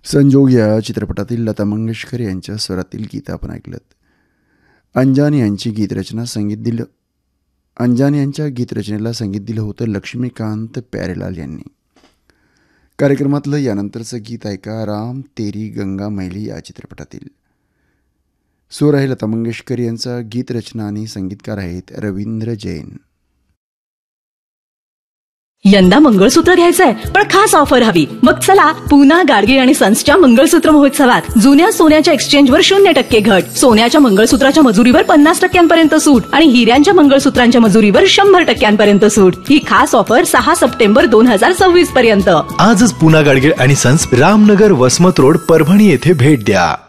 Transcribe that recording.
संजोग या चित्रपटातील लता मंगेशकर यांच्या स्वरातील गीत आपण ऐकलं. अंजानी यांची यांच्या गीतरचनेला संगीत दिलं होतं लक्ष्मीकांत प्यारेलाल यांनी. कार्यक्रमातलं यानंतरचं गीत ऐका राम तेरी गंगा मैली या चित्रपटातील. सूर आहे लता मंगेशकर यांचा, गीतरचना आणि संगीतकार आहेत रवींद्र जैन. यंदा मंगळसूत्र घ्यायचंय पण खास ऑफर हवी. मग चला पूना गाडगीळ आणि सन्सच्या मंगळसूत्र महोत्सवात. जुन्या सोन्याच्या एक्सचेंजवर 0% घट, सोन्याच्या मंगळसूत्राच्या मजुरीवर 50% सूट आणि हिऱ्यांच्या मंगळसूत्रांच्या मजुरीवर 100% सूट. ही खास ऑफर 6 सप्टेंबर 2026 पर्यंत. आजच पूना गाडगीळ आणि सन्स, रामनगर, वसमत रोड, परभणी येथे भेट द्या.